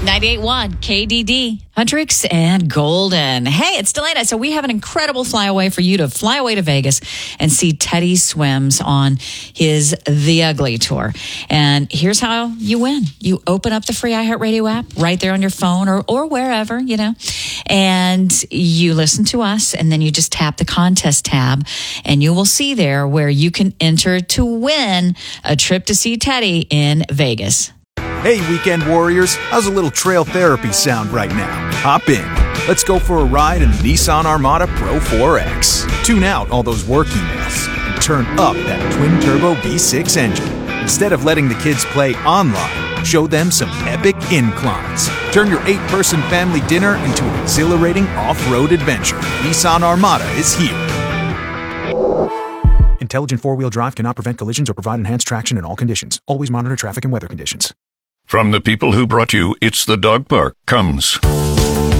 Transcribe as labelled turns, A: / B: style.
A: 98.1 KDD, Huntrix and Golden. Hey, it's Delana. So we have an incredible flyaway for you to fly away to Vegas and see Teddy Swims on his The Ugly Tour. And here's how you win. You open up the free iHeartRadio app right there on your phone or wherever, and you listen to us, and then you just tap the contest tab, and you will see there where you can enter to win a trip to see Teddy in Vegas.
B: Hey, weekend warriors, how's a little trail therapy sound right now? Hop in. Let's go for a ride in the Nissan Armada Pro 4X. Tune out all those work emails and turn up that twin-turbo V6 engine. Instead of letting the kids play online, show them some epic inclines. Turn your 8-person family dinner into an exhilarating off-road adventure. Nissan Armada is here. Intelligent four-wheel drive cannot prevent collisions or provide enhanced traction in all conditions. Always monitor traffic and weather conditions.
C: From the people who brought you It's the Dog Park comes